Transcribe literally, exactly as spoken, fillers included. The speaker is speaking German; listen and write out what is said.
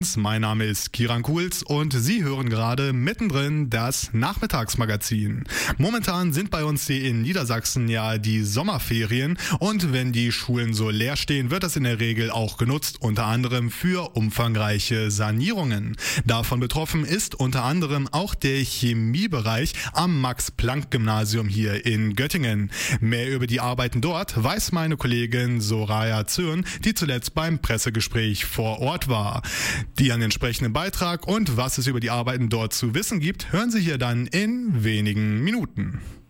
Mein Name ist Kiran Kuhls und Sie hören gerade mittendrin das Nachmittagsmagazin. Momentan sind bei uns hier in Niedersachsen ja die Sommerferien und wenn die Schulen so leer stehen, wird das in der Regel auch genutzt, unter anderem für umfangreiche Sanierungen. Davon betroffen ist unter anderem auch der Chemiebereich am Max-Planck-Gymnasium hier in Göttingen. Mehr über die Arbeiten dort weiß meine Kollegin Soraya Zürn, die zuletzt beim Pressegespräch vor Ort war. Die an den entsprechenden Beitrag und was es über die Arbeiten dort zu wissen gibt, hören Sie hier dann in wenigen Minuten.